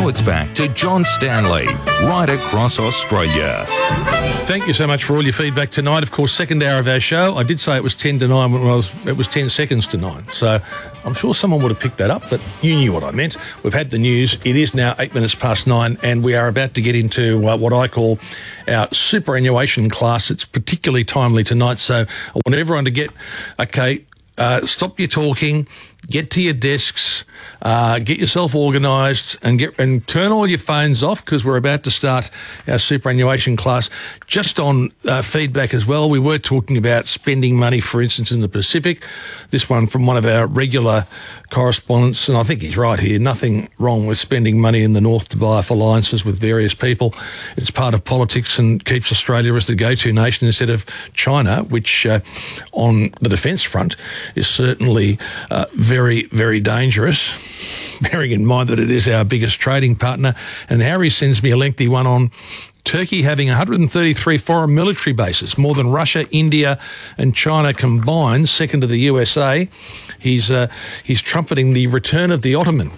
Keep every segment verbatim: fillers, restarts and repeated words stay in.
Now it's back to John Stanley, right across Australia. Thank you so much for all your feedback tonight. Of course, second hour of our show. I did say it was ten to nine when I was, it was ten seconds to nine. So I'm sure someone would have picked that up, but you knew what I meant. We've had the news. It is now eight minutes past nine, and we are about to get into uh, what I call our superannuation class. It's particularly timely tonight, so I want everyone to get, okay, uh, stop your talking, get to your desks, uh, get yourself organised and get and turn all your phones off, because we're about to start our superannuation class. Just on uh, feedback as well, we were talking about spending money, for instance, in the Pacific. This one from one of our regular correspondents, and I think he's right here. Nothing wrong with spending money in the North to buy off alliances with various people. It's part of politics and keeps Australia as the go-to nation instead of China, which uh, on the defence front is certainly uh, very Very, very dangerous, bearing in mind that it is our biggest trading partner. And Harry sends me a lengthy one on Turkey having one hundred thirty-three foreign military bases, more than Russia, India and China combined, second to the U S A. He's, uh, he's trumpeting the return of the Ottoman.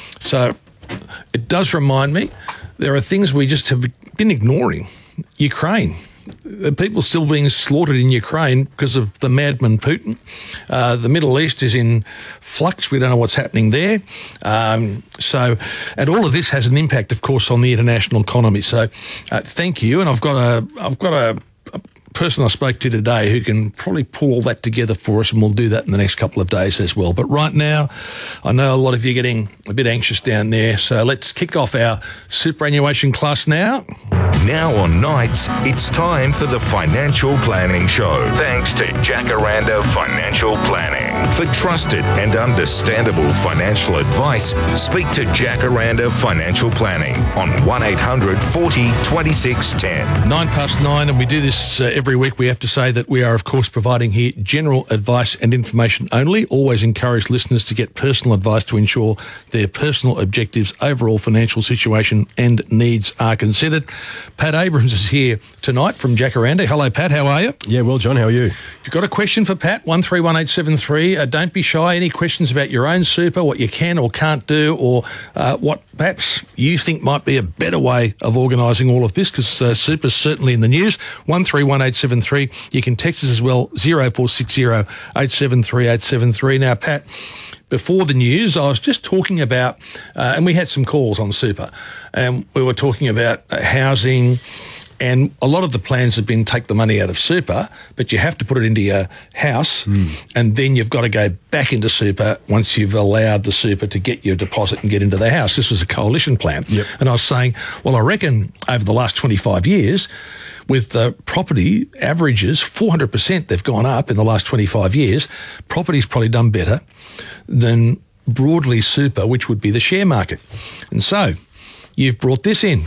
So it does remind me there are things we just have been ignoring. Ukraine. The people still being slaughtered in Ukraine because of the madman Putin. Uh, the Middle East is in flux. We don't know what's happening there. Um, so, and all of this has an impact, of course, on the international economy. So, uh, thank you. And I've got a, I've got a, a person I spoke to today who can probably pull all that together for us, and we'll do that in the next couple of days as well. But right now, I know a lot of you are getting a bit anxious down there. So let's kick off our superannuation class now. Now on nights, it's time for the Financial Planning Show. Thanks to Jacaranda Financial Planning. For trusted and understandable financial advice, speak to Jacaranda Financial Planning on one eight hundred forty twenty-six ten. Nine past nine, and we do this uh, every week. We have to say that we are, of course, providing here general advice and information only. Always encourage listeners to get personal advice to ensure their personal objectives, overall financial situation and needs are considered. Pat Abrams is here tonight from Jacaranda. Hello, Pat. How are you? Yeah, well, John, how are you? If you've got a question for Pat, one three one eight seven three. Uh, don't be shy. Any questions about your own super, what you can or can't do, or uh, what perhaps you think might be a better way of organising all of this, because uh, super's certainly in the news. one three one eight seven three. You can text us as well, zero four six zero eight seven three eight seven three. Now, Pat, before the news, I was just talking about, uh, and we had some calls on super, and we were talking about uh, housing, and a lot of the plans have been take the money out of super, but you have to put it into your house, mm. and then you've got to go back into super once you've allowed the super to get your deposit and get into the house. This was a coalition plan. Yep. And I was saying, well, I reckon over the last twenty-five years, with the property averages, four hundred percent they've gone up in the last twenty-five years, property's probably done better than broadly super, which would be the share market. And so you've brought this in.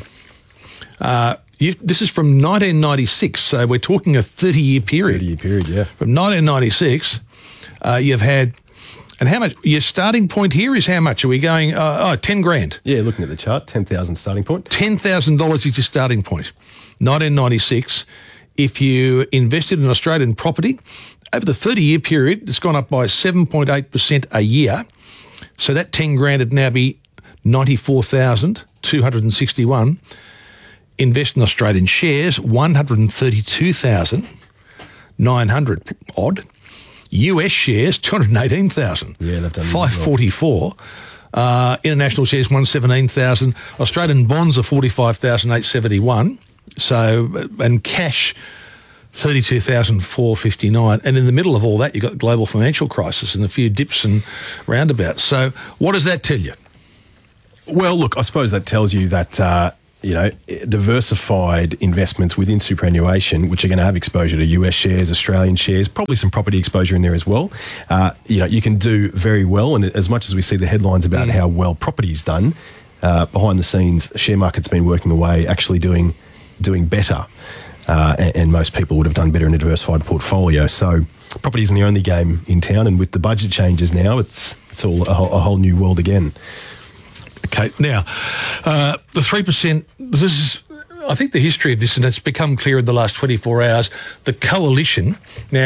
Uh, you've, this is from nineteen ninety-six, so we're talking a thirty-year period. thirty-year period, yeah. From nineteen ninety-six, uh, you've had, and how much, your starting point here is how much? Are we going, uh, oh, ten grand? Yeah, looking at the chart, ten thousand starting point. ten thousand dollars is your starting point. nineteen ninety-six, if you invested in Australian property, over the thirty-year period, it's gone up by seven point eight percent a year. So that ten grand would now be ninety-four thousand two hundred sixty-one. Invest in Australian shares, one hundred thirty-two thousand nine hundred odd. U S shares, two hundred eighteen thousand. Yeah, they've done five forty-four. Uh, international shares, one hundred seventeen thousand. Australian bonds are forty-five thousand eight hundred seventy-one. So, and cash, thirty-two thousand four hundred fifty-nine. And in the middle of all that, you've got the global financial crisis and a few dips and roundabouts. So what does that tell you? Well, look, I suppose that tells you that, uh, you know, diversified investments within superannuation, which are going to have exposure to U S shares, Australian shares, probably some property exposure in there as well. Uh, you know, you can do very well. And as much as we see the headlines about mm. how well property's done, uh, behind the scenes, share market's been working away, actually doing doing better. Uh, and, and most people would have done better in a diversified portfolio. So property isn't the only game in town. And with the budget changes now, it's it's all a, a whole new world again. Okay, now, uh, the three percent, this is, I think the history of this, and it's become clear in the last twenty-four hours, the coalition, now,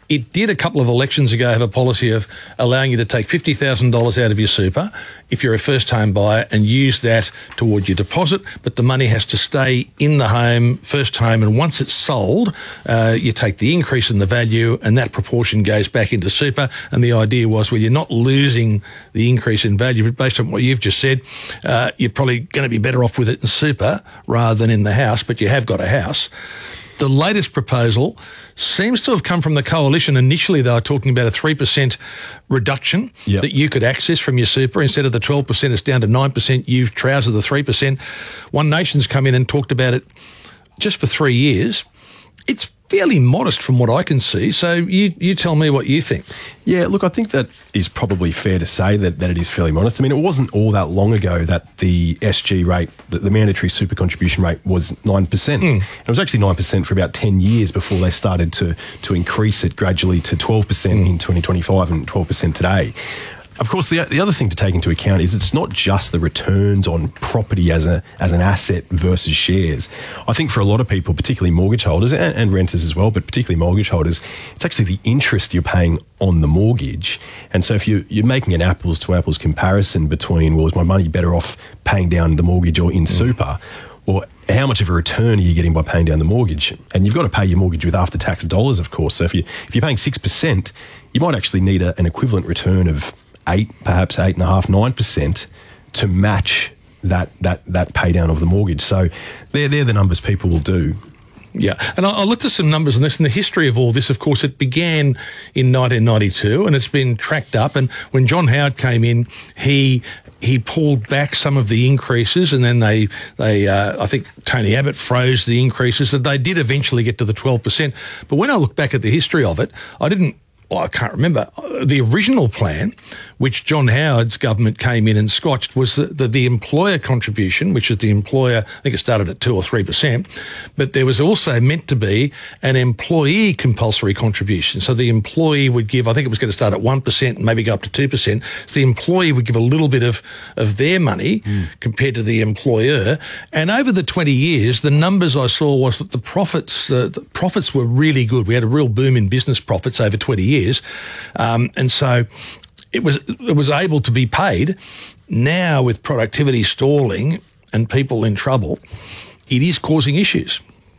It did a couple of elections ago have a policy of allowing you to take fifty thousand dollars out of your super if you're a first home buyer and use that toward your deposit, but the money has to stay in the home, first home, and once it's sold, uh, you take the increase in the value and that proportion goes back into super. And the idea was, well, you're not losing the increase in value, but based on what you've just said, uh, you're probably going to be better off with it in super rather than in the house, but you have got a house. The latest proposal seems to have come from the coalition. Initially, they were talking about a three percent reduction yep. that you could access from your super. Instead of the twelve percent, it's down to nine percent. You've trousered the three percent. One Nation's come in and talked about it just for three years. It's fairly modest from what I can see. So you you tell me what you think. Yeah, look, I think that is probably fair to say that, that it is fairly modest. I mean, it wasn't all that long ago that the S G rate, the, the mandatory super contribution rate, was nine percent. Mm. It was actually nine percent for about ten years before they started to, to increase it gradually to twelve percent mm. in twenty twenty-five and twelve percent today. Of course, the the other thing to take into account is it's not just the returns on property as a as an asset versus shares. I think for a lot of people, particularly mortgage holders and, and renters as well, but particularly mortgage holders, it's actually the interest you're paying on the mortgage. And so if you, you're making an apples to apples comparison between, well, is my money better off paying down the mortgage or in mm. super? Well, how much of a return are you getting by paying down the mortgage? And you've got to pay your mortgage with after-tax dollars, of course. So if, you, if you're paying six percent, you might actually need a, an equivalent return of eight, perhaps eight and a half, nine percent to match that that that pay down of the mortgage. So they're they're the numbers people will do. Yeah, and I, I looked at some numbers on this, and the history of all this, of course, it began in nineteen ninety-two, and it's been tracked up. And when John Howard came in, he he pulled back some of the increases, and then they they uh, I think Tony Abbott froze the increases. That they did eventually get to the twelve percent. But when I look back at the history of it, I didn't. Well, I can't remember. The original plan, which John Howard's government came in and scotched, was the, the, the employer contribution, which is the employer, I think it started at two or three percent, but there was also meant to be an employee compulsory contribution. So the employee would give, I think it was going to start at one percent and maybe go up to two percent. So the employee would give a little bit of, of their money mm. compared to the employer. And over the twenty years, the numbers I saw was that the profits, uh, the profits were really good. We had a real boom in business profits over twenty years. Years, um, and so it was it was able to be paid. Now, with productivity stalling and people in trouble, it is causing issues.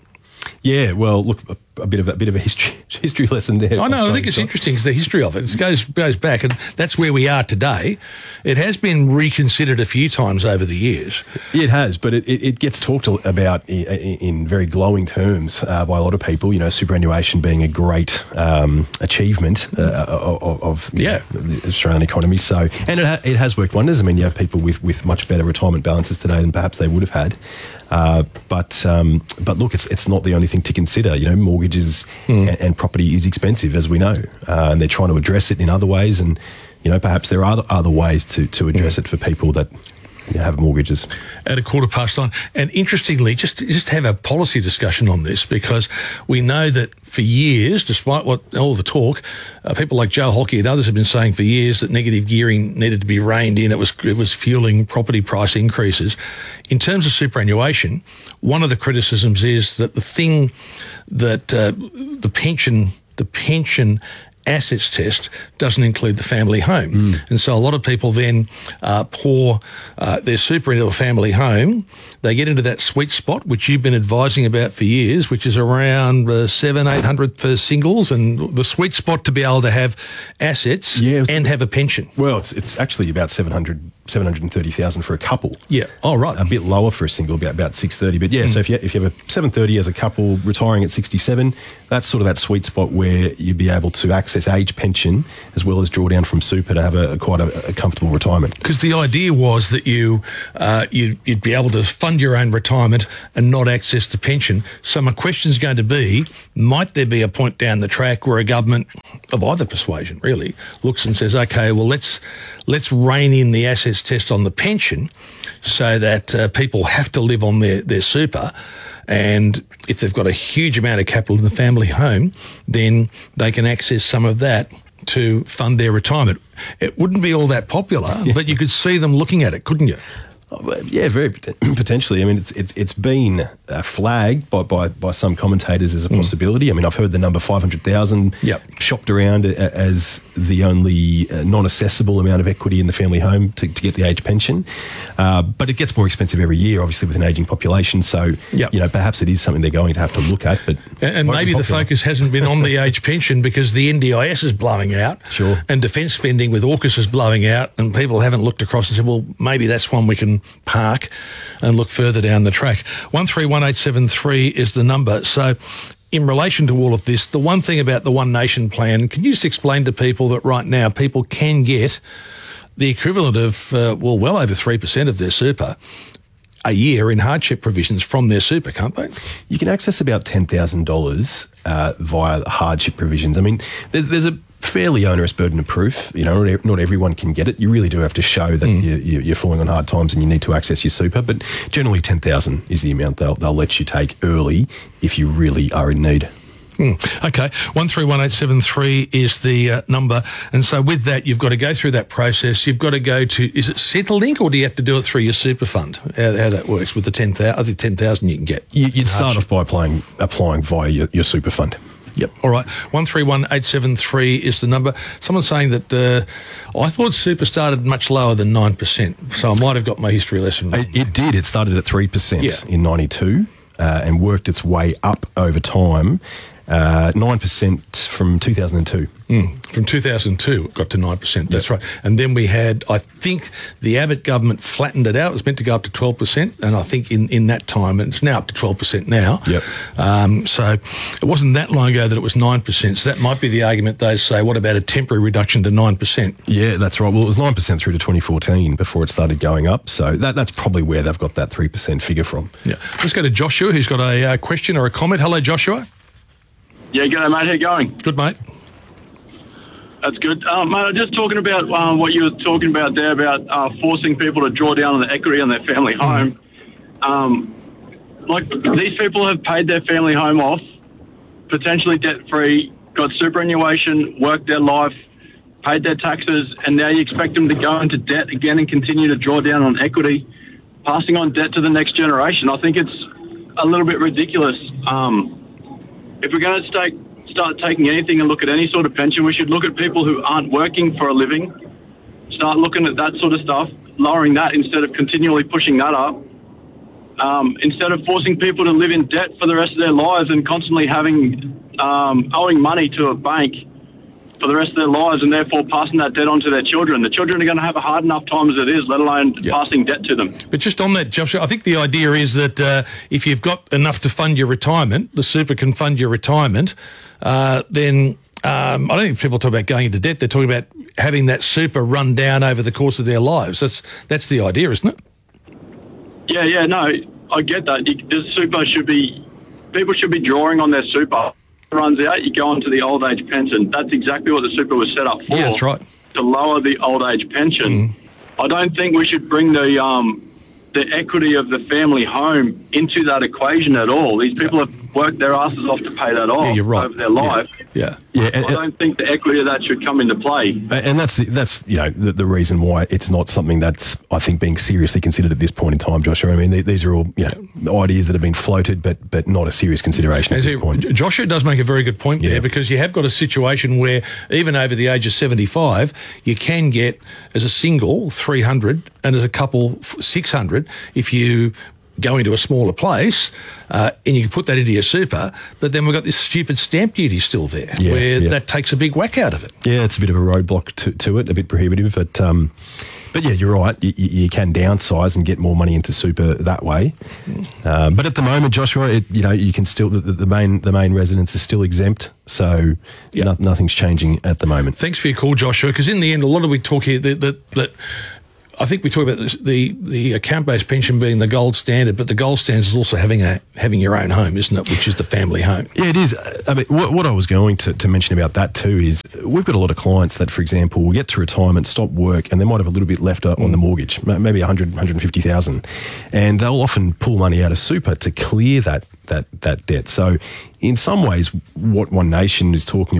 Yeah, well, look, a, a bit of a, a bit of a history history lesson there. I know. I think it's interesting because the history of it, it goes goes back, and that's where we are today. It has been reconsidered a few times over the years. Yeah, it has, but it, it, it gets talked about in, in very glowing terms uh, by a lot of people. You know, superannuation being a great um, achievement uh, of, of yeah. know, the Australian economy. So, and it ha- it has worked wonders. I mean, you have people with, with much better retirement balances today than perhaps they would have had. Uh, but um, but look, it's it's not the only thing to consider. You know, mortgages mm. and, and property is expensive, as we know, uh, and they're trying to address it in other ways. And you know, perhaps there are other, other ways to to address mm. it for people that you know, have mortgages. At a quarter past nine, and interestingly, just just have a policy discussion on this, because we know that for years, despite what all the talk, uh, people like Joe Hockey and others have been saying for years that negative gearing needed to be reined in. It was it was fueling property price increases. In terms of superannuation, one of the criticisms is that the thing that uh, the pension the pension assets test doesn't include the family home. Mm. And so a lot of people then uh, pour uh, their super into a family home. They get into that sweet spot, which you've been advising about for years, which is around uh, seven, eight hundred for singles, and the sweet spot to be able to have assets yeah, and have a pension. Well, it's it's actually about seven hundred, seven hundred thirty thousand for a couple. Yeah. Oh, right. A bit lower for a single, about, about six thirty. But yeah, mm. so if you, if you have a seven thirty as a couple retiring at sixty-seven, that's sort of that sweet spot where you'd be able to access age pension as well as draw down from super to have a, a quite a, a comfortable retirement. Because the idea was that you, uh, you, you'd be able to fund your own retirement and not access the pension. So my question is going to be, might there be a point down the track where a government of either persuasion really looks and says, okay, well, let's let's rein in the assets test on the pension so that uh, people have to live on their, their super, and if they've got a huge amount of capital in the family home, then they can access some of that to fund their retirement. It wouldn't be all that popular, yeah. but you could see them looking at it, couldn't you? Oh, yeah, very pot- potentially. I mean, it's it's it's been uh, flagged by, by, by some commentators as a mm. possibility. I mean, I've heard the number five hundred thousand yep. shopped around as the only uh, non-assessable amount of equity in the family home to, to get the age pension. Uh, but it gets more expensive every year, obviously, with an ageing population. So, yep. you know, perhaps it is something they're going to have to look at. But And, and maybe the focus hasn't been on the age pension because the N D I S is blowing out. Sure. And defence spending with AUKUS is blowing out, and people haven't looked across and said, well, maybe that's one we can park and look further down the track. one three one eight seven three is the number. So in relation to all of this, the one thing about the One Nation plan, can you just explain to people that right now people can get the equivalent of, uh, well, well over three percent of their super a year in hardship provisions from their super, can't they? You can access about ten thousand dollars uh, via the hardship provisions. I mean, there's, there's a fairly onerous burden of proof. You know, not, not everyone can get it. You really do have to show that mm. you, you, you're falling on hard times and you need to access your super. But generally, ten thousand is the amount they'll they'll let you take early if you really are in need. Mm. Okay, one three one eight seven three is the uh, number. And so with that, you've got to go through that process. You've got to go to, is it Centrelink or do you have to do it through your super fund? How, how that works with the ten thousand, I think ten thousand you can get. You, you'd start off by applying, applying via your, your super fund. Yep. All right. one three one eight seven three is the number. Someone's saying that uh, I thought super started much lower than nine percent. So I might have got my history lesson wrong. It, it did. It started at three percent yeah. in ninety-two uh, and worked its way up over time. Uh, nine percent from two thousand two. Mm. From two thousand two, it got to nine percent. That's yep. right. And then we had, I think, the Abbott government flattened it out. It was meant to go up to twelve percent. And I think in, in that time, and it's now up to twelve percent now. Yep. Um, so it wasn't that long ago that it was nine percent. So that might be the argument they say, what about a temporary reduction to nine percent? Yeah, that's right. Well, it was nine percent through to twenty fourteen before it started going up. So that, that's probably where they've got that three percent figure from. Yeah. Let's go to Joshua, who's got a uh, question or a comment. Hello, Joshua. Yeah, g'day, mate. How you going? Good, mate. That's good. Um, mate, I'm just talking about um, what you were talking about there about uh, forcing people to draw down on the equity on their family home. Um, like, these people have paid their family home off, potentially debt-free, got superannuation, worked their life, paid their taxes, and now you expect them to go into debt again and continue to draw down on equity, passing on debt to the next generation. I think it's a little bit ridiculous. Um, if we're going to start, start taking anything and look at any sort of pension, we should look at people who aren't working for a living, start looking at that sort of stuff, lowering that instead of continually pushing that up. Um, instead of forcing people to live in debt for the rest of their lives and constantly having um, owing money to a bank for the rest of their lives and therefore passing that debt on to their children. The children are going to have a hard enough time as it is, let alone yep. passing debt to them. But just on that, Joshua, I think the idea is that uh, if you've got enough to fund your retirement, the super can fund your retirement, uh, then um, I don't think people talk about going into debt. They're talking about having that super run down over the course of their lives. That's that's the idea, isn't it? Yeah, yeah, no, I get that. The super should be, people should be drawing on their super. Runs out, you go on to the old age pension. That's exactly what the super was set up for. Yeah, that's right. To lower the old age pension. Mm. I don't think we should bring the um, the equity of the family home into that equation at all. These people yeah. have worked their asses off to pay that off yeah, you're right. over their life. Yeah, yeah. yeah and, I don't think the equity of that should come into play. And that's the, that's you know the, the reason why it's not something that's I think being seriously considered at this point in time, Joshua. I mean, they, these are all you know ideas that have been floated, but but not a serious consideration at As this it, point. Joshua does make a very good point yeah. there, because you have got a situation where even over the age of seventy-five, you can get as a single three hundred and as a couple six hundred if you go into a smaller place uh, and you can put that into your super, but then we've got this stupid stamp duty still there yeah, where yeah. that takes a big whack out of it. Yeah, it's a bit of a roadblock to, to it, a bit prohibitive, but um, but yeah, you're right. You, you can downsize and get more money into super that way. Um, but at the moment, Joshua, it, you know, you can still the, the main the main residence is still exempt, so yeah. no, nothing's changing at the moment. Thanks for your call, Joshua, because in the end, a lot of we talk here that that. that I think we talk about this, the the account-based pension being the gold standard, but the gold standard is also having a having your own home, isn't it? Which is the family home. Yeah, it is. I mean, what, what I was going to, to mention about that too is we've got a lot of clients that, for example, will get to retirement, stop work, and they might have a little bit left on mm. the mortgage, maybe one hundred, one hundred fifty thousand, and they'll often pull money out of super to clear that that that debt. So, in some ways, what One Nation is talking about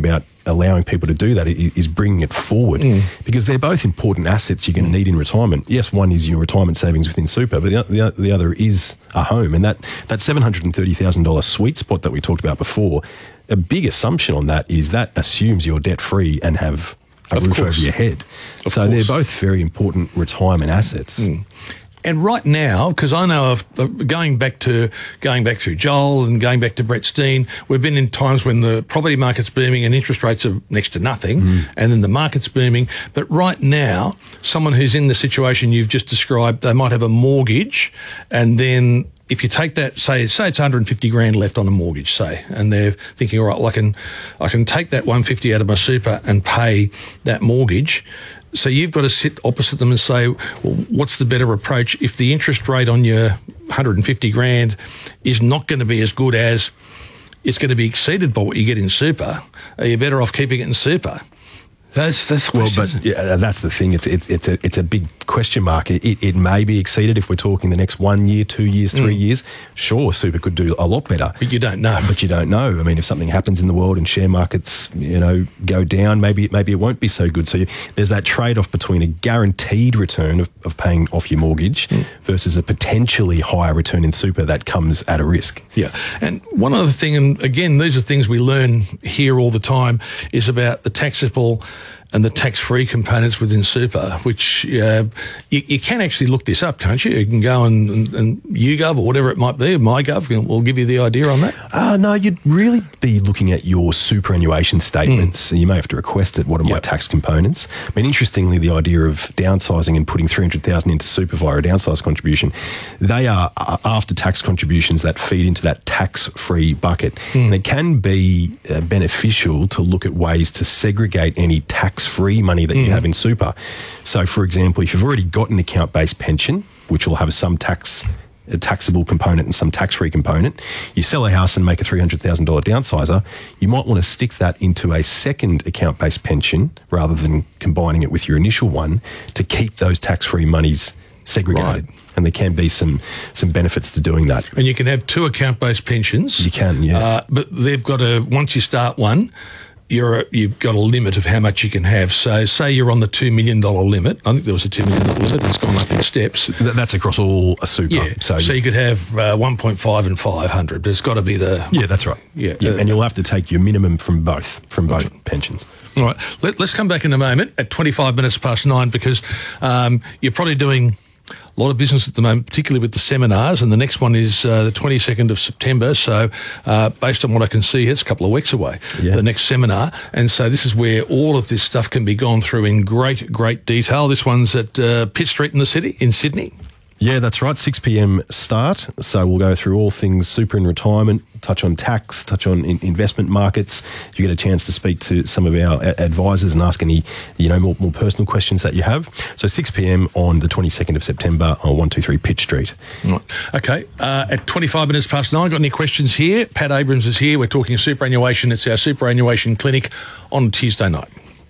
allowing people to do that is bringing it forward mm. because they're both important assets you're going to need in retirement. Yes, one is your retirement savings within super, but the, the, the other is a home. And that, that seven hundred thirty thousand dollars sweet spot that we talked about before, a big assumption on that is that assumes you're debt-free and have a of roof course. over your head. Of so course. they're both very important retirement assets. Mm. And right now, because I know of going back to going back through Joel and going back to Brett Steen, we've been in times when the property market's booming and interest rates are next to nothing, mm. and then the market's booming. But right now, someone who's in the situation you've just described, they might have a mortgage, and then if you take that, say, say it's one hundred fifty grand left on a mortgage, say, and they're thinking, all right, well, I can, I can take that one hundred fifty out of my super and pay that mortgage. So you've got to sit opposite them and say, well, what's the better approach? If the interest rate on your one hundred fifty grand is not going to be as good as it's going to be exceeded by what you get in super, are you better off keeping it in super? That's that's the well, question. but yeah, that's the thing. It's it's it's a it's a big question mark. It, it, it may be exceeded if we're talking the next one year, two years, three mm. years. Sure, super could do a lot better, but you don't know. But you don't know. I mean, if something happens in the world and share markets, you know, go down, maybe maybe it won't be so good. So you, there's that trade-off between a guaranteed return of, of paying off your mortgage mm. versus a potentially higher return in super that comes at a risk. Yeah, and one other thing, and again, these are things we learn here all the time, is about the taxable and the tax-free components within super, which uh, you, you can actually look this up, can't you? You can go and, and, and YouGov or whatever it might be, MyGov will give you the idea on that. Uh, no, you'd really be looking at your superannuation statements. Mm. You may have to request it. What are yep. my tax components? I mean, interestingly, the idea of downsizing and putting three hundred thousand dollars into super via a downsize contribution, they are after-tax contributions that feed into that tax-free bucket. Mm. And it can be uh, beneficial to look at ways to segregate any tax free money that mm. you have in super. So, for example, if you've already got an account-based pension, which will have some tax a taxable component and some tax-free component, you sell a house and make a three hundred thousand dollars downsizer, you might want to stick that into a second account-based pension rather than combining it with your initial one to keep those tax-free monies segregated. Right. And there can be some some benefits to doing that. And you can have two account-based pensions. You can, yeah. Uh, but they've got to, once you start one, You're a, you've got a limit of how much you can have. So say you're on the two million dollars limit. I think there was a two million dollars limit. It's gone up in steps. Th- that's across all a super. Yeah. So, so you could have uh, one point five and five hundred. But it's got to be the... Yeah, that's right. Yeah. yeah. Uh, and you'll have to take your minimum from both, from both right. pensions. All right. Let, let's come back in a moment at twenty-five minutes past nine because um, you're probably doing a lot of business at the moment, particularly with the seminars, and the next one is uh, the twenty-second of September. So uh, based on what I can see, it's a couple of weeks away, yeah. the next seminar. And so this is where all of this stuff can be gone through in great, great detail. This one's at uh, Pitt Street in the city, in Sydney. Yeah, that's right. six p.m. start. So we'll go through all things super and retirement, touch on tax, touch on in- investment markets. You get a chance to speak to some of our a- advisors and ask any, you know, more, more personal questions that you have. So six p.m. on the twenty-second of September on one two three Pitt Street. Right. Okay. Uh, at twenty-five minutes past nine, got any questions here? Pat Abrams is here. We're talking superannuation. It's our superannuation clinic on Tuesday night.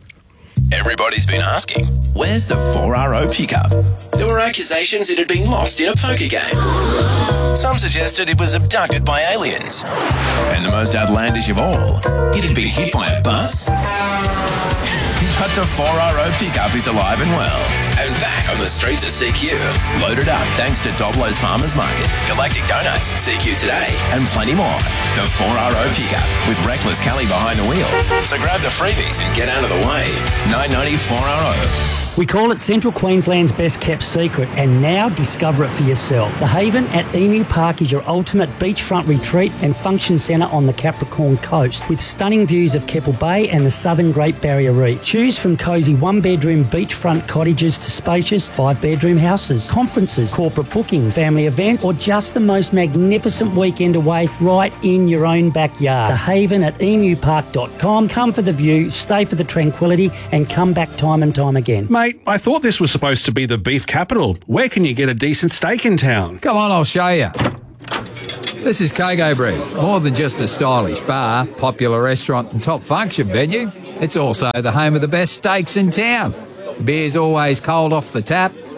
Everybody's been asking, where's the four R O pickup? There were accusations it had been lost in a poker game. Some suggested it was abducted by aliens. And the most outlandish of all, it had been hit by a bus. But the four R O pickup is alive and well. And back on the streets of C Q. Loaded up thanks to Doblo's Farmers Market, Galactic Donuts, C Q Today, and plenty more. The four R O pickup with Reckless Kelly behind the wheel. So grab the freebies and get out of the way. nine ninety four R O. We call it Central Queensland's best kept secret, and now discover it for yourself. The Haven at Emu Park is your ultimate beachfront retreat and function centre on the Capricorn coast, with stunning views of Keppel Bay and the southern Great Barrier Reef. Choose from cosy one-bedroom beachfront cottages to spacious five-bedroom houses, conferences, corporate bookings, family events, or just the most magnificent weekend away right in your own backyard. The Haven at emu park dot com. Come for the view, stay for the tranquility, and come back time and time again. Mate, I thought this was supposed to be the beef capital. Where can you get a decent steak in town? Come on, I'll show you. This is Kago Breed. More than just a stylish bar, popular restaurant and top function venue, it's also the home of the best steaks in town. The beer's always cold off the tap,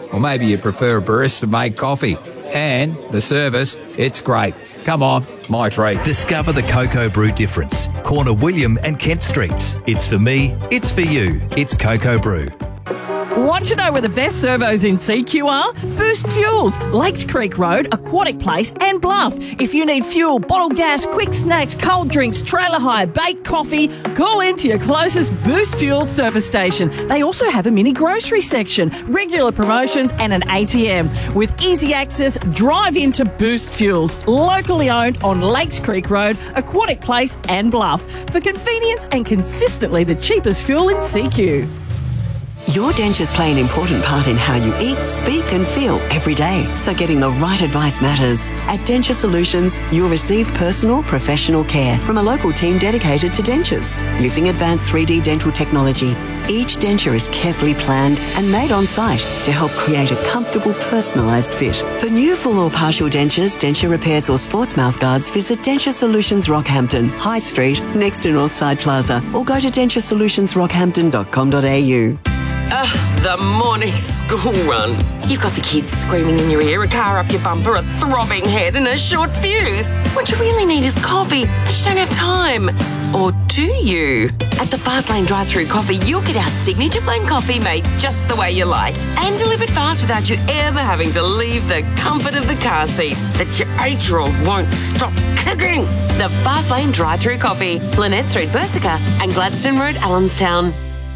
Or maybe you prefer a barista-made coffee. And the service, it's great. Come on, my treat. Discover the Cocoa Brew difference. Corner William and Kent Streets. It's for me, it's for you. It's Cocoa Brew. Want to know where the best servos in C Q are? Boost Fuels, Lakes Creek Road, Aquatic Place and Bluff. If you need fuel, bottled gas, quick snacks, cold drinks, trailer hire, baked coffee, call into your closest Boost Fuels service station. They also have a mini grocery section, regular promotions and an A T M. With easy access, drive into Boost Fuels, locally owned on Lakes Creek Road, Aquatic Place and Bluff. For convenience and consistently the cheapest fuel in C Q. Your dentures play an important part in how you eat, speak and feel every day, so getting the right advice matters. At Denture Solutions, you'll receive personal, professional care from a local team dedicated to dentures. Using advanced three D dental technology, each denture is carefully planned and made on site to help create a comfortable, personalised fit. For new full or partial dentures, denture repairs or sports mouth guards, visit Denture Solutions Rockhampton, High Street, next to Northside Plaza, or go to denture solutions rockhampton dot com dot a u. Ugh, the morning school run. You've got the kids screaming in your ear, a car up your bumper, a throbbing head and a short fuse. What you really need is coffee, but you don't have time. Or do you? At the Fast Lane drive-thru coffee, you'll get our signature blend coffee made just the way you like and delivered fast without you ever having to leave the comfort of the car seat that your eight-year-old won't stop kicking. The Fast Lane drive-thru coffee, Lynette Street, Bersica and Gladstone Road, Allenstown.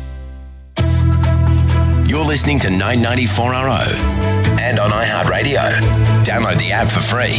You're listening to nine ninety-four R O and on iHeartRadio. Download the app for free.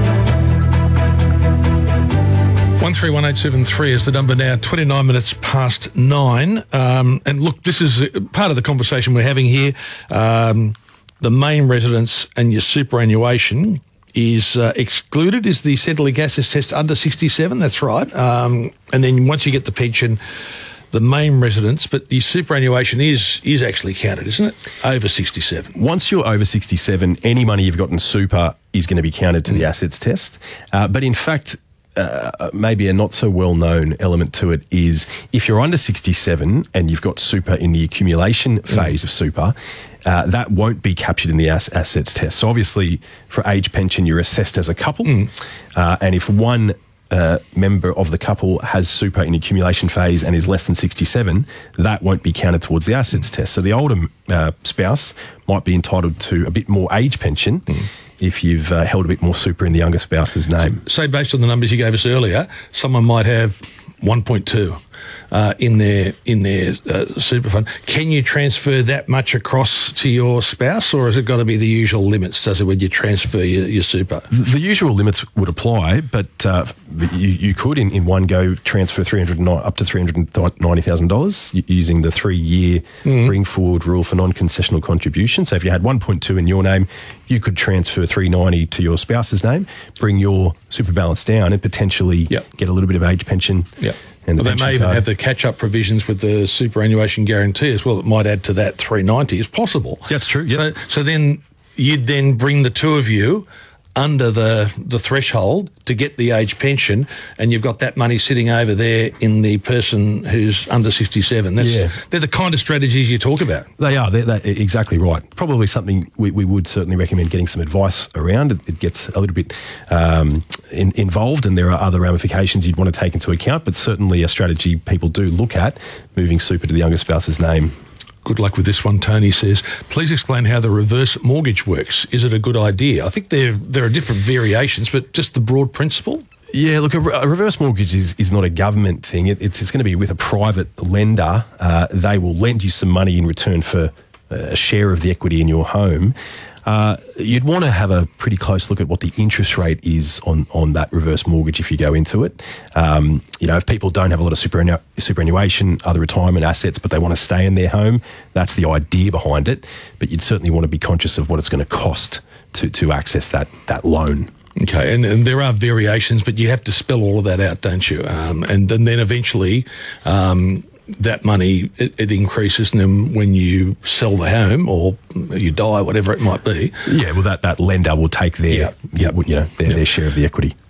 one three one eight seven three is the number now, twenty-nine minutes past nine. Um, and look, this is part of the conversation we're having here. Um, the main residence and your superannuation is uh, excluded. Is the centrally gases test under sixty-seven? That's right. Um, and then once you get the pension, the main residence, but the superannuation is is actually counted, isn't it? Over sixty-seven. Once you're over sixty-seven, any money you've got in super is going to be counted to mm. the assets test. Uh, but in fact, uh, maybe a not so well-known element to it is if you're under sixty-seven and you've got super in the accumulation phase mm. of super, uh, that won't be captured in the ass- assets test. So obviously, for age pension, you're assessed as a couple. Mm. Uh, and if one Uh, member of the couple has super in accumulation phase and is less than sixty-seven, that won't be counted towards the assets test. So the older uh, spouse might be entitled to a bit more age pension mm. if you've uh, held a bit more super in the younger spouse's name. Say, based on the numbers you gave us earlier, someone might have one point two uh, in their in their uh, super fund. Can you transfer that much across to your spouse, or has it got to be the usual limits? Does it when you transfer your, your super? The usual limits would apply, but uh, you, you could in, in one go transfer three hundred up to three hundred ninety thousand dollars using the three-year mm. bring forward rule for non-concessional contribution. So if you had one point two in your name, you could transfer three hundred ninety to your spouse's name, bring your super balance down, and potentially yep. get a little bit of age pension. Yep. And the well, they may even card. have the catch-up provisions with the superannuation guarantee as well. It might add to that three hundred ninety. It's possible. That's true. Yep. So, so then you'd then bring the two of you under the the threshold to get the age pension, and you've got that money sitting over there in the person who's under sixty-seven. That's, yeah. They're the kind of strategies you talk about. They are. They're, they're exactly right. Probably something we, we would certainly recommend getting some advice around. It, it gets a little bit um, in, involved, and there are other ramifications you'd want to take into account, but certainly a strategy people do look at, moving super to the younger spouse's name. Good luck with this one, Tony says. Please explain how the reverse mortgage works. Is it a good idea? I think there there are different variations, but just the broad principle? Yeah, look, a, a reverse mortgage is, is not a government thing. It, it's it's going to be with a private lender. Uh, they will lend you some money in return for a share of the equity in your home. Uh, you'd want to have a pretty close look at what the interest rate is on, on that reverse mortgage if you go into it. Um, you know, if people don't have a lot of superannu- superannuation, other retirement assets, but they want to stay in their home, that's the idea behind it. But you'd certainly want to be conscious of what it's going to cost to, to access that, that loan. Okay, and, and there are variations, but you have to spell all of that out, don't you? Um, and, and then eventually... Um, that money, it, it increases, and then when you sell the home or you die, whatever it might be. Yeah, well, that, that lender will take their, yep. Yep. you know, their, yep. their share of the equity.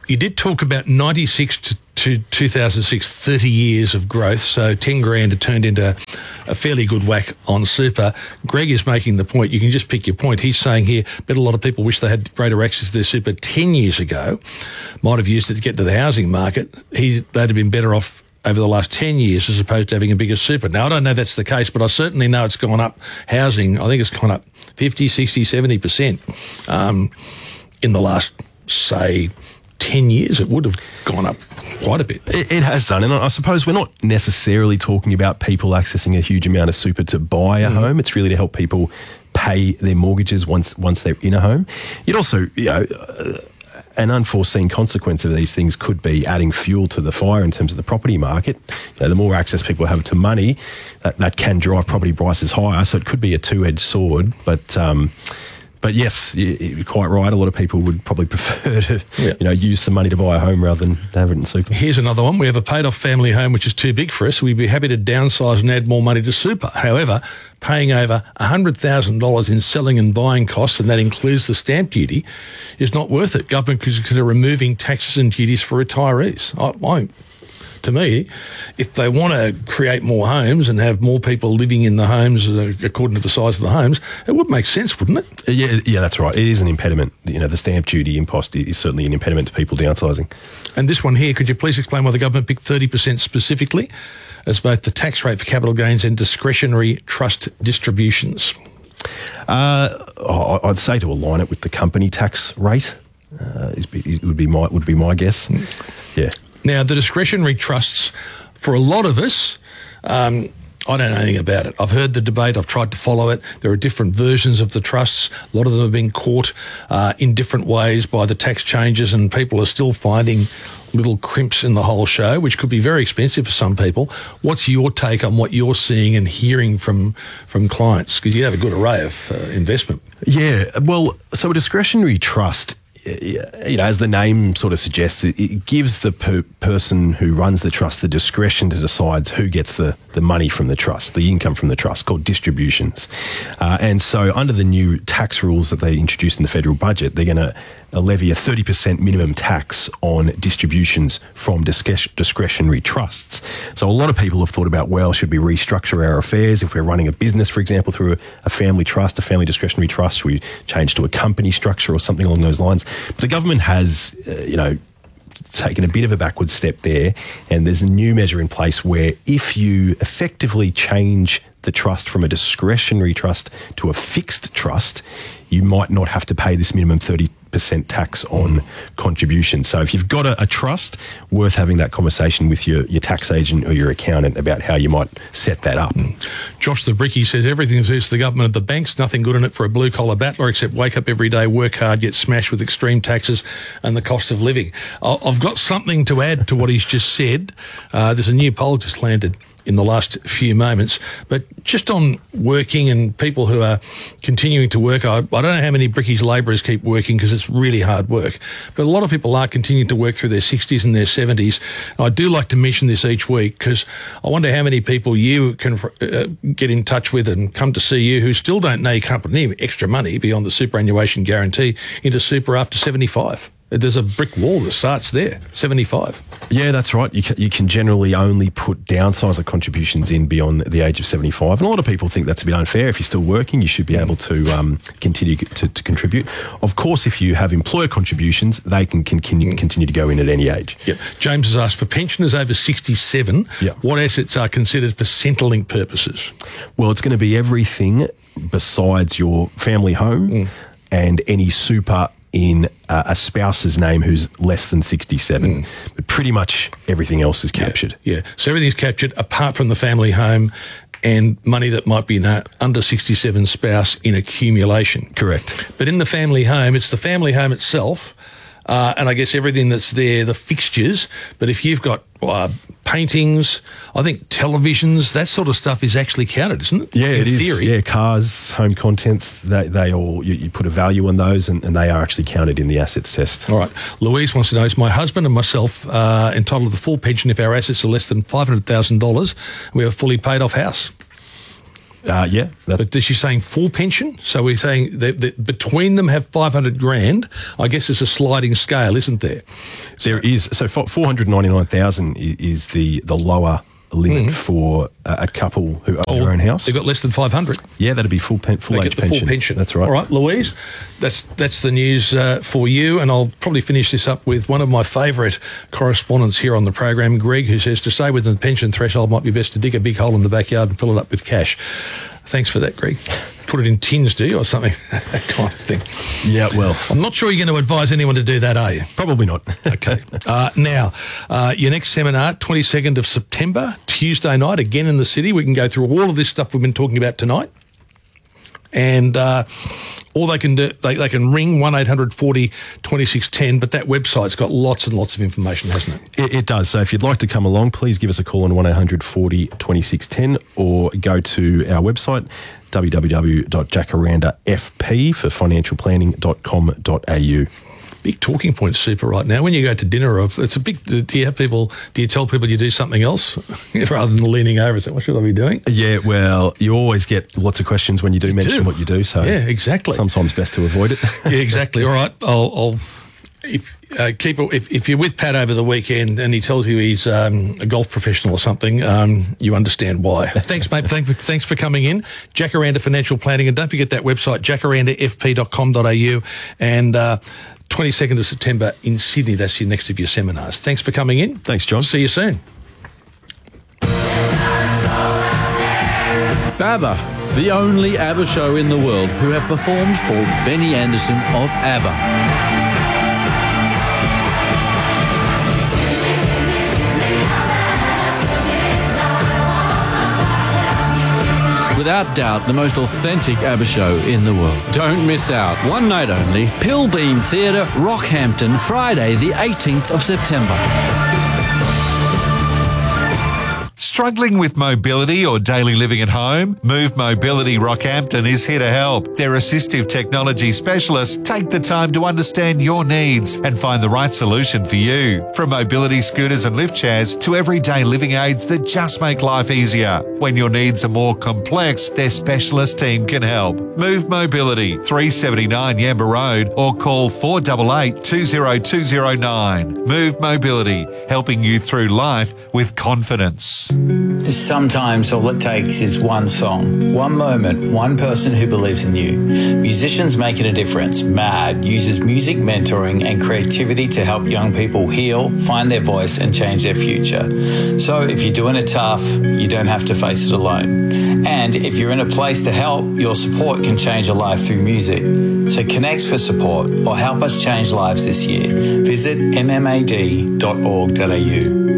You did talk about ninety-six to, to two thousand six, thirty years of growth, so ten grand had turned into a fairly good whack on super. Greg is making the point, you can just pick your point. He's saying here, bet a lot of people wish they had greater access to their super ten years ago, might have used it to get to the housing market. He, they'd have been better off over the last ten years as opposed to having a bigger super. Now, I don't know if that's the case, but I certainly know it's gone up. Housing, I think it's gone up fifty, sixty, seventy percent um, in the last, say, ten years. It would have gone up quite a bit. It, it has done. And I suppose we're not necessarily talking about people accessing a huge amount of super to buy a mm. home. It's really to help people pay their mortgages once once they're in a home. It also, you know, uh, an unforeseen consequence of these things could be adding fuel to the fire in terms of the property market. You know, the more access people have to money, that, that can drive property prices higher. So it could be a two-edged sword. But um, but yes, you're quite right. A lot of people would probably prefer to yeah. you know use some money to buy a home rather than have it in super. Here's another one. We have a paid-off family home which is too big for us. We'd be happy to downsize and add more money to super. However, paying over one hundred thousand dollars in selling and buying costs, and that includes the stamp duty, is not worth it. Government could consider removing taxes and duties for retirees. I, I, to me, if they want to create more homes and have more people living in the homes uh, according to the size of the homes, it would make sense, wouldn't it? Yeah, yeah, that's right. It is an impediment. You know, the stamp duty impost is certainly an impediment to people downsizing. And this one here, could you please explain why the government picked thirty percent specifically as both the tax rate for capital gains and discretionary trust distributions? Uh, I'd say to align it with the company tax rate. Uh, is, is, would be my would be my guess. Yeah. Now, the discretionary trusts, for a lot of us, um, I don't know anything about it. I've heard the debate. I've tried to follow it. There are different versions of the trusts. A lot of them have been caught uh, in different ways by the tax changes, and people are still finding little crimps in the whole show, which could be very expensive for some people. What's your take on what you're seeing and hearing from from clients? Because you have a good array of uh, investment. Yeah. Well, so a discretionary trust, you know, as the name sort of suggests, it, it gives the per- person who runs the trust the discretion to decide who gets the, the money from the trust, the income from the trust, called distributions. Uh, and so under the new tax rules that they introduced in the federal budget, they're going to levy a thirty percent minimum tax on distributions from discre- discretionary trusts. So a lot of people have thought about, well, should we restructure our affairs? If we're running a business, for example, through a, a family trust, a family discretionary trust, we change to a company structure or something along those lines. But the government has, uh, you know, taken a bit of a backward step there, and there's a new measure in place where if you effectively change the trust from a discretionary trust to a fixed trust, you might not have to pay this minimum thirty percent tax on contributions. So if you've got a, a trust, worth having that conversation with your, your tax agent or your accountant about how you might set that up. Mm. Josh the Bricky says everything says the government of the banks, nothing good in it for a blue-collar battler except wake up every day, work hard, get smashed with extreme taxes and the cost of living. I've got something to add to what he's just said. Uh, there's a new poll just landed in the last few moments, but just on working and people who are continuing to work, I, I don't know how many Bricky's labourers keep working because it's really hard work, but a lot of people are continuing to work through their sixties and their seventies. And I do like to mention this each week because I wonder how many people you can uh, get in touch with and come to see you who still don't know you can't put any extra money beyond the superannuation guarantee into super after seventy-five. There's a brick wall that starts there, seventy-five. Yeah, that's right. You can, you can generally only put downsizer contributions in beyond the age of seventy-five. And a lot of people think that's a bit unfair. If you're still working, you should be able to um, continue to, to contribute. Of course, if you have employer contributions, they can continue, continue to go in at any age. Yep. James has asked, for pensioners over sixty-seven, yep, what assets are considered for Centrelink purposes? Well, it's going to be everything besides your family home mm. and any super in uh, a spouse's name who's less than sixty-seven. Mm. But pretty much everything else is captured. Yeah, yeah. So everything's captured apart from the family home and money that might be in a under sixty-seven spouse in accumulation. Correct. But in the family home, it's the family home itself, uh, and I guess everything that's there, the fixtures. But if you've got uh, paintings, I think televisions, that sort of stuff is actually counted, isn't it? Yeah, in it is. Theory. Yeah, cars, home contents, they, they all, you, you put a value on those and, and they are actually counted in the assets test. All right. Louise wants to know, is my husband and myself uh, entitled to the full pension if our assets are less than five hundred thousand dollars and we have a fully paid off house? Uh, yeah. But is she saying full pension? So we're saying that, that between them have five hundred grand. I guess it's a sliding scale, isn't there? There is. So four hundred ninety-nine thousand is the, the lower limit mm. for a couple who own oh, their own house. They've got less than five hundred. Yeah, that'd be full pen, full they age get the pension. full pension. That's right. All right, Louise, that's that's the news uh, for you, and I'll probably finish this up with one of my favourite correspondents here on the program, Greg, who says to stay within the pension threshold might be best to dig a big hole in the backyard and fill it up with cash. Thanks for that, Greg. Put it in tins, do you, or something? That kind of thing. Yeah, well. I'm not sure you're going to advise anyone to do that, are you? Probably not. Okay. Uh, now, uh, your next seminar, twenty-second of September, Tuesday night, again in the city. We can go through all of this stuff we've been talking about tonight. And uh, all they can do, they, they can ring one eight hundred forty twenty-six ten, but that website's got lots and lots of information, hasn't it? It, it does. So if you'd like to come along, please give us a call on one eight hundred forty twenty-six ten or go to our website, w w w dot jacaranda f p for financial planning dot com dot a u. Big talking point super right now. When you go to dinner, it's a big. Do you have people? Do you tell people you do something else rather than leaning over and saying, "What should I be doing?" Yeah, well, you always get lots of questions when you do you mention do. what you do. So yeah, exactly. Sometimes best to avoid it. Yeah, exactly. All right, I'll. I'll if uh, keep if if you're with Pat over the weekend and he tells you he's um, a golf professional or something, um, you understand why. Thanks, mate. Thanks for, thanks for coming in, Jacaranda Financial Planning, and don't forget that website, jacaranda f p dot com dot a u, and. Uh, twenty-second of September in Sydney. That's your next of your seminars. Thanks for coming in. Thanks, John. See you soon. ABBA, the only ABBA show in the world who have performed for Benny Andersson of ABBA. Without doubt, the most authentic ABBA show in the world. Don't miss out. One night only. Pilbeam Theatre, Rockhampton, Friday the eighteenth of September. Struggling with mobility or daily living at home? Move Mobility Rockhampton is here to help. Their assistive technology specialists take the time to understand your needs and find the right solution for you. From mobility scooters and lift chairs to everyday living aids that just make life easier. When your needs are more complex, their specialist team can help. Move Mobility, three seventy-nine Yamba Road, or call four eight eight, two zero two zero nine. Move Mobility, helping you through life with confidence. Sometimes all it takes is one song, one moment, one person who believes in you. Musicians Making a Difference, MAD, uses music mentoring and creativity to help young people heal, find their voice and change their future. So if you're doing it tough, you don't have to face it alone. And if you're in a place to help, your support can change a life through music. So connect for support or help us change lives this year. Visit m m a d dot org dot a u.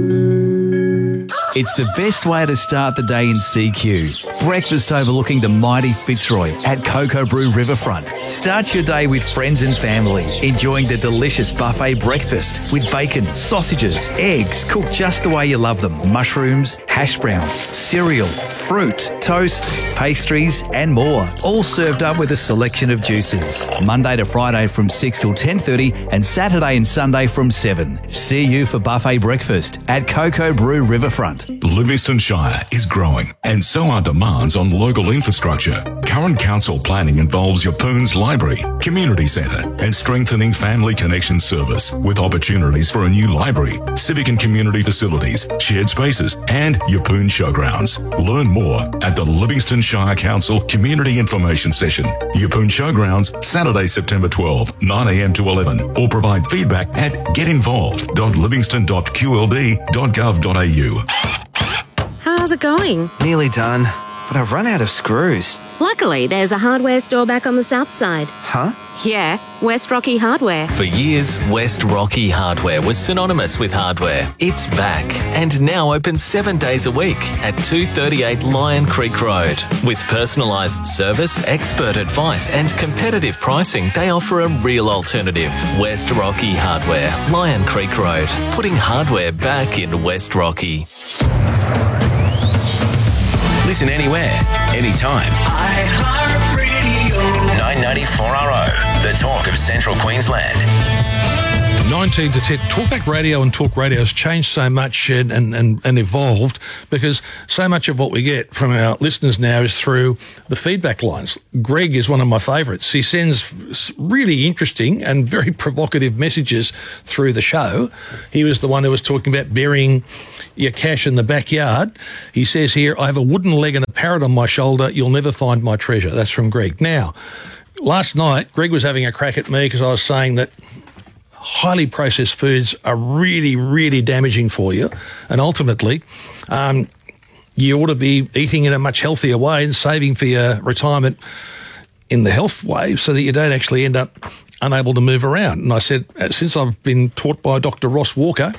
It's the best way to start the day in C Q. Breakfast overlooking the mighty Fitzroy at Cocoa Brew Riverfront. Start your day with friends and family, enjoying the delicious buffet breakfast with bacon, sausages, eggs, cooked just the way you love them, mushrooms, hash browns, cereal, fruit, toast, pastries and more. All served up with a selection of juices. Monday to Friday from six till ten thirty and Saturday and Sunday from seven. See you for buffet breakfast at Cocoa Brew Riverfront. Livingston Shire is growing, and so are demands on local infrastructure. Current council planning involves Yapoon's library, community centre, and strengthening family connection service, with opportunities for a new library, civic and community facilities, shared spaces, and Yapoon showgrounds. Learn more at the Livingston Shire Council Community Information Session. Yapoon Showgrounds, Saturday, September twelfth, nine a m to eleven, or provide feedback at getinvolved dot livingston dot q l d dot gov dot a u. How's it going? Nearly done, but I've run out of screws. Luckily, there's a hardware store back on the south side. Huh? Yeah, West Rocky Hardware. For years, West Rocky Hardware was synonymous with hardware. It's back and now open seven days a week at two thirty-eight Lion Creek Road. With personalised service, expert advice and competitive pricing, they offer a real alternative. West Rocky Hardware, Lion Creek Road, putting hardware back in West Rocky. Listen anywhere, anytime. iHeartRadio. nine ninety-four R O, the talk of Central Queensland. nineteen to ten. Talkback Radio and Talk Radio has changed so much and, and, and, and evolved because so much of what we get from our listeners now is through the feedback lines. Greg is one of my favourites. He sends really interesting and very provocative messages through the show. He was the one who was talking about burying your cash in the backyard. He says here, I have a wooden leg and a parrot on my shoulder. You'll never find my treasure. That's from Greg. Now, last night, Greg was having a crack at me because I was saying that highly processed foods are really, really damaging for you. And ultimately, um, you ought to be eating in a much healthier way and saving for your retirement in the health way so that you don't actually end up unable to move around. And I said, since I've been taught by Doctor Ross Walker,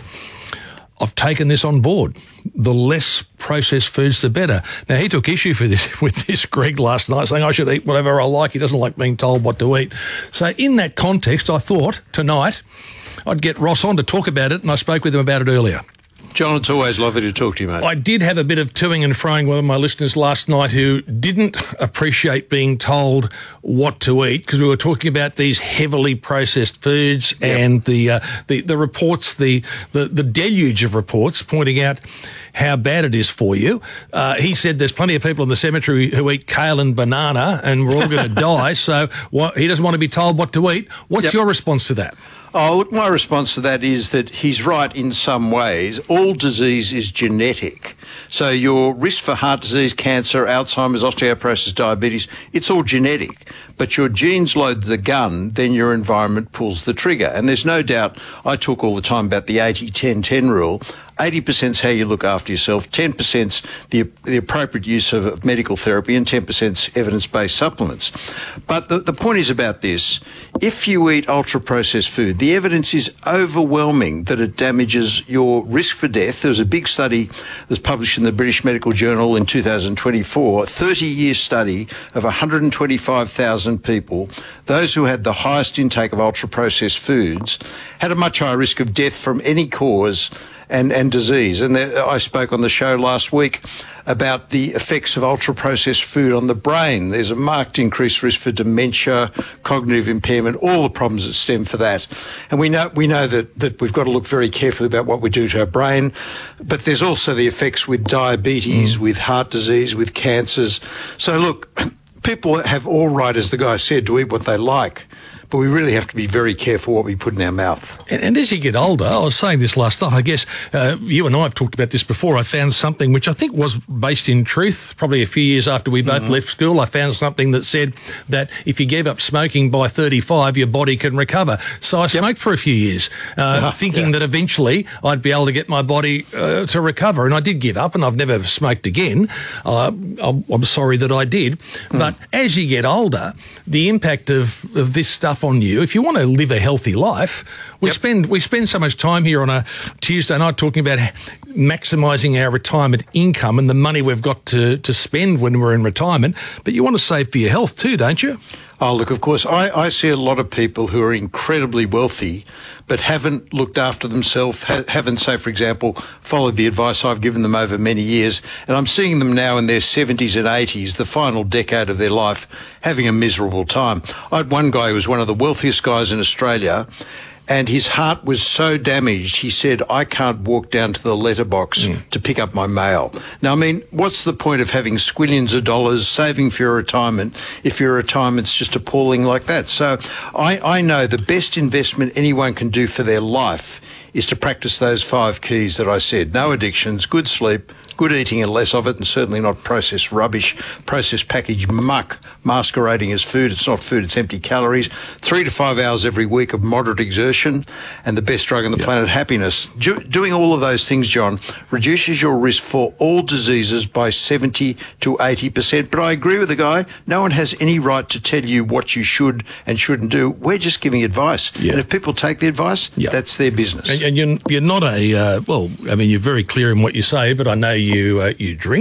I've taken this on board. The less processed foods, the better. Now, he took issue for this with this Greg last night, saying I should eat whatever I like. He doesn't like being told what to eat. So in that context, I thought tonight I'd get Ross on to talk about it, and I spoke with him about it earlier. John, it's always lovely to talk to you, mate. I did have a bit of toing and froing with my listeners last night who didn't appreciate being told what to eat because we were talking about these heavily processed foods yep. and the, uh, the the reports, the, the, the deluge of reports pointing out how bad it is for you. Uh, he said there's plenty of people in the cemetery who eat kale and banana and we're all going to die, so what, he doesn't want to be told what to eat. What's yep. your response to that? Oh, look, my response to that is that he's right in some ways. All disease is genetic. So your risk for heart disease, cancer, Alzheimer's, osteoporosis, diabetes, it's all genetic. But your genes load the gun, then your environment pulls the trigger. And there's no doubt, I talk all the time about the eighty ten ten rule. eighty percent is how you look after yourself, ten percent is the, the appropriate use of medical therapy, and ten percent is evidence-based supplements. But the, the point is about this. If you eat ultra-processed food, the evidence is overwhelming that it damages your risk for death. There was a big study that's published in the British Medical Journal in two thousand twenty-four, a thirty-year study of one hundred twenty-five thousand people. Those who had the highest intake of ultra-processed foods had a much higher risk of death from any cause and, and disease. And there, I spoke on the show last week about the effects of ultra-processed food on the brain. There's a marked increased risk for dementia, cognitive impairment, all the problems that stem for that. And we know we know that, that we've got to look very carefully about what we do to our brain, but there's also the effects with diabetes, mm. with heart disease, with cancers. So look, people have all right, as the guy said, to eat what they like, but we really have to be very careful what we put in our mouth. And, and as you get older, I was saying this last night, I guess uh, you and I have talked about this before. I found something which I think was based in truth, probably a few years after we both mm-hmm. left school. I found something that said that if you gave up smoking by thirty-five, your body can recover. So I yep. smoked for a few years, uh, uh-huh. thinking yeah. that eventually I'd be able to get my body uh, to recover. And I did give up, and I've never smoked again. Uh, I'm, I'm sorry that I did. Mm. But as you get older, the impact of, of this stuff on you, if you want to live a healthy life, we yep. spend we spend so much time here on a Tuesday night talking about maximising our retirement income and the money we've got to, to spend when we're in retirement, but you want to save for your health too, don't you? Oh, look, of course, I, I see a lot of people who are incredibly wealthy but haven't looked after themselves, ha- haven't, say, for example, followed the advice I've given them over many years, and I'm seeing them now in their seventies and eighties, the final decade of their life, having a miserable time. I had one guy who was one of the wealthiest guys in Australia, and his heart was so damaged, he said, I can't walk down to the letterbox mm. to pick up my mail. Now, I mean, what's the point of having squillions of dollars, saving for your retirement, if your retirement's just appalling like that? So I, I know the best investment anyone can do for their life is to practice those five keys that I said. No addictions, good sleep, good eating and less of it, and certainly not processed rubbish, processed packaged muck masquerading as food. It's not food, it's empty calories. Three to five hours every week of moderate exertion, and the best drug on the yep. planet, happiness. Do, doing all of those things, John, reduces your risk for all diseases by seventy to eighty percent. But I agree with the guy, no one has any right to tell you what you should and shouldn't do. We're just giving advice. Yeah. And if people take the advice, yeah. that's their business. And, and you're, you're not a, uh, well, I mean, you're very clear in what you say, but I know you uh, you drink.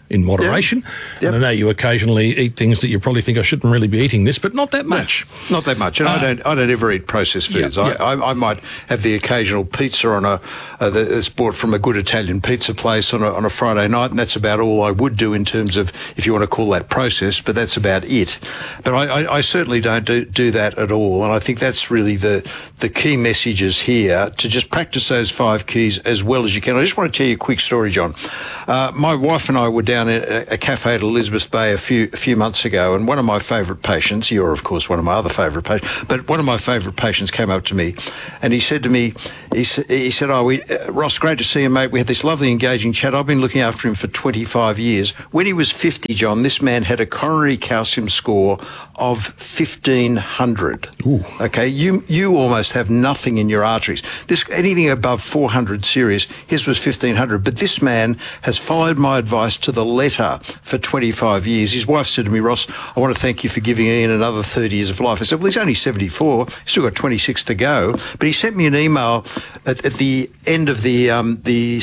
in moderation. Yep. And I know you occasionally eat things that you probably think I shouldn't really be eating this, but not that much. No, not that much. And uh, I don't I don't ever eat processed foods. Yeah, I, yeah. I, I might have the occasional pizza on a uh, that's bought from a good Italian pizza place on a, on a Friday night, and that's about all I would do in terms of, if you want to call that processed, but that's about it. But I, I, I certainly don't do, do that at all, and I think that's really the the key messages here, to just practice those five keys as well as you can. I just want to tell you a quick story, John. Uh, my wife and I were down at a, a cafe at Elizabeth Bay a few a few months ago, and one of my favourite patients, you're of course one of my other favourite patients, but one of my favourite patients came up to me, and he said to me, he, he said, oh, we, uh, Ross, great to see you, mate. We had this lovely engaging chat. I've been looking after him for twenty-five years. When he was fifty, John, this man had a coronary calcium score of fifteen hundred. Ooh. Okay, you you almost have nothing in your arteries. This anything above four hundred serious, his was fifteen hundred. But this man has followed my advice to the letter for twenty-five years. His wife said to me, Ross, I want to thank you for giving Ian another thirty years of life. I said, well, he's only seventy-four. He's still got twenty-six to go. But he sent me an email at, at the end of the um, the